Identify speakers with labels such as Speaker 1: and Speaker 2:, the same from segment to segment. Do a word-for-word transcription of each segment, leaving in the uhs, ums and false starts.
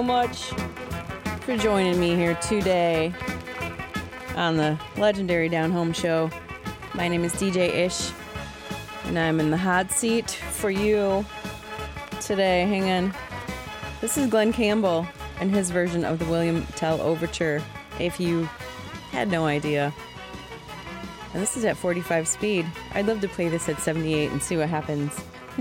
Speaker 1: Much for joining me here today on the legendary Down Home Show. My name is D J Ish, and I'm in the hot seat for you today. Hang on. This is Glenn Campbell and his version of the William Tell Overture, if you had no idea. And this is at forty-five speed. I'd love to play this at seventy-eight and see what happens.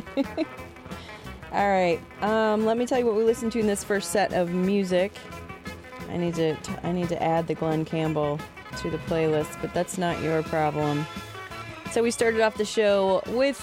Speaker 1: All right, um, let me tell you what we listened to in this first set of music. I need to t- I need to add the Glenn Campbell to the playlist, but that's not your problem. So we started off the show with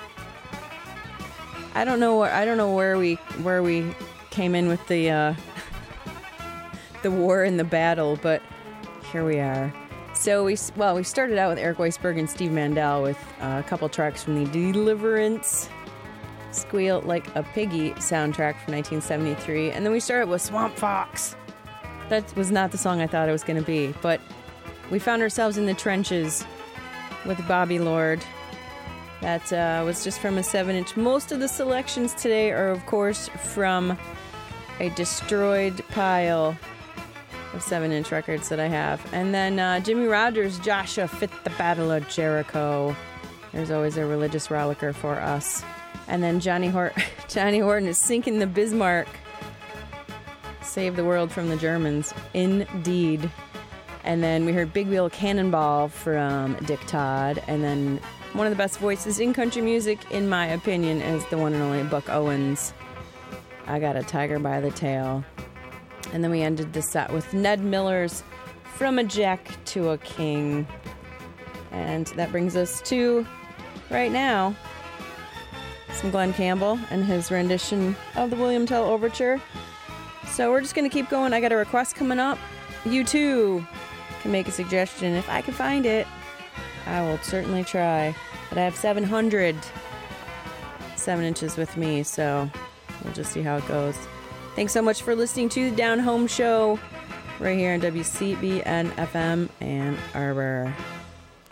Speaker 1: I don't know where I don't know where we where we came in with the uh, the war and the battle, but here we are. So we well we started out with Eric Weisberg and Steve Mandel with uh, a couple tracks from the Deliverance Squeal Like a Piggy soundtrack from nineteen seventy-three, and then we started with Swamp Fox. That was not the song I thought it was going to be, but we found ourselves in the trenches with Bobby Lord. That uh, was just from a seven inch. Most of the selections today are, of course, from a destroyed pile of seven inch records that I have. And then uh, Jimmy Rogers, Joshua Fit the Battle of Jericho. There's always a religious rollicker for us. And then Johnny, Hort- Johnny Horton is sinking the Bismarck. Save the world from the Germans. Indeed. And then we heard Big Wheel Cannonball from Dick Todd. And then one of the best voices in country music, in my opinion, is the one and only Buck Owens. I Got a Tiger by the Tail. And then we ended the set with Ned Miller's From a Jack to a King. And that brings us to right now. Some Glenn Campbell and his rendition of the William Tell Overture. So we're just going to keep going. I got a request coming up. You too can make a suggestion. If I can find it, I will certainly try. But I have seven hundred seven inches with me, so we'll just see how it goes. Thanks so much for listening to the Down Home Show right here on W C B N F M Ann Arbor.